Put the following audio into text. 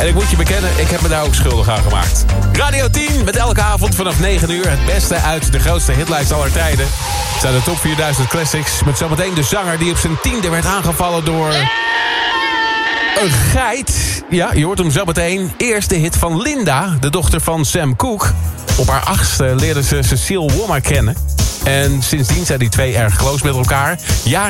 En ik moet je bekennen, ik heb me daar ook schuldig aan gemaakt. Radio 10, met elke avond vanaf 9 uur... het beste uit de grootste hitlijst aller tijden. Het zijn de top 4000 classics... met zometeen de zanger die op zijn 10e werd aangevallen door... een geit. Ja, je hoort hem zo meteen. Eerst de hit van Linda, de dochter van Sam Cooke. Op haar 8e leerde ze Cecile Wommer kennen. En sindsdien zijn die twee erg close met elkaar. Jaren